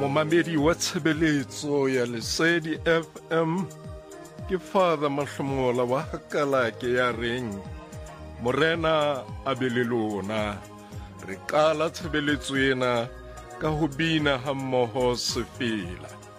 Momamedi wa tshebeletso ya Lesedi FM ke Father Mahlomola wa Kalake ya reng Morena a be le lona. Re qala tshebeletso ena ka ho bina ha mmoho sefela.